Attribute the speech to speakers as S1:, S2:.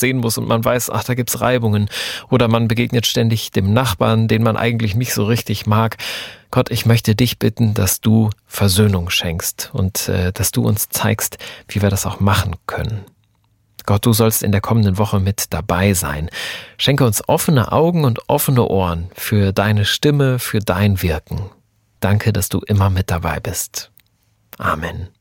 S1: sehen muss und man weiß, ach, da gibt's Reibungen oder man begegnet ständig dem Nachbarn, den man eigentlich nicht so richtig mag. Gott, ich möchte dich bitten, dass du Versöhnung schenkst und dass du uns zeigst, wie wir das auch machen können. Gott, du sollst in der kommenden Woche mit dabei sein. Schenke uns offene Augen und offene Ohren für deine Stimme, für dein Wirken. Danke, dass du immer mit dabei bist. Amen.